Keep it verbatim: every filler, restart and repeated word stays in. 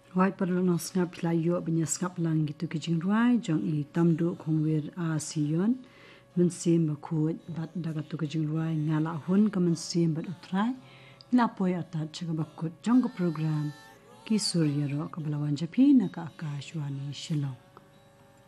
Wai perlu ngap layo benya ngap lang gitu kijing ruai jong i tamdu khongwir a siyon mensim bakut bat daga tu kijing ruai ngala hun ka mensim bat utrai lapoy atat chaga bakut jong ko program ki surya ro ka balawan japi na ka akashwani shilong